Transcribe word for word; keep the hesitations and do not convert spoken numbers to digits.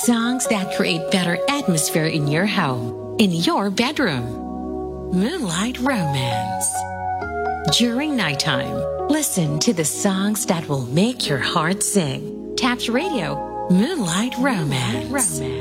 Songs that create better atmosphere in your home, in your bedroom. Moonlight Romance. During nighttime, listen to the songs that will make your heart sing. Taps Radio, Moonlight Romance.